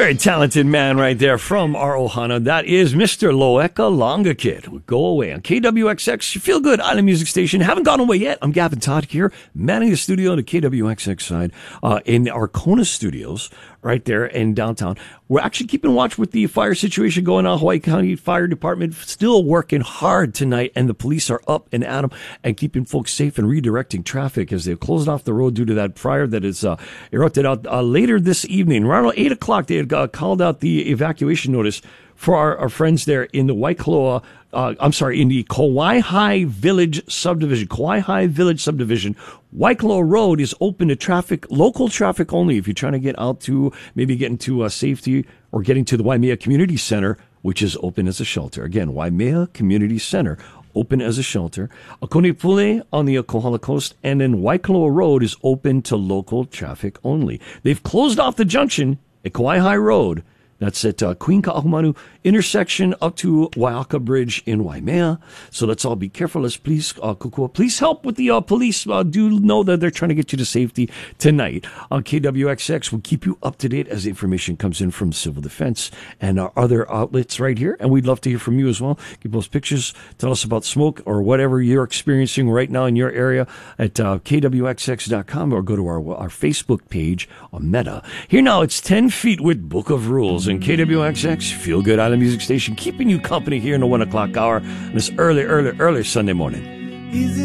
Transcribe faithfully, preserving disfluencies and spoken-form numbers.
Very talented man right there from our Ohana. That is Mister Loeka Longa Kid. Go away on K W X X, Feel Good Island Music Station. Haven't gone away yet. I'm Gavin Todd here, manning the studio on the K W X X side uh, in our Kona studios right there in downtown. We're actually keeping watch with the fire situation going on. Hawaii County Fire Department still working hard tonight, and the police are up and at 'em and keeping folks safe and redirecting traffic as they've closed off the road due to that fire that is uh, erupted out uh, later this evening. Around eight o'clock, they had uh, called out the evacuation notice for our, our friends there in the Waikoloa, uh, I'm sorry, in the Kauai Village subdivision. Kauai Village subdivision. Waikoloa Road is open to traffic, local traffic only. If you're trying to get out to, maybe getting to uh, safety or getting to the Waimea Community Center, which is open as a shelter. Again, Waimea Community Center, open as a shelter. Akonipule on the Kohala Coast, and then Waikoloa Road is open to local traffic only. They've closed off the junction at Kauai Road. That's at uh, Queen Ka'ahumanu intersection up to Waiaka Bridge in Waimea. So let's all be careful. Let's please, uh, Kukua, please help with the uh, police. Uh, do know that they're trying to get you to safety tonight. On K W X X, we'll keep you up to date as the information comes in from Civil Defense and our other outlets right here. And we'd love to hear from you as well. Give us pictures. Tell us about smoke or whatever you're experiencing right now in your area at uh, K W X X dot com, or go to our, our Facebook page on Meta. Here now, it's ten feet with Book of Rules. And K W X X, Feel Good Island Music Station, keeping you company here in the one o'clock hour on this early, early, early Sunday morning.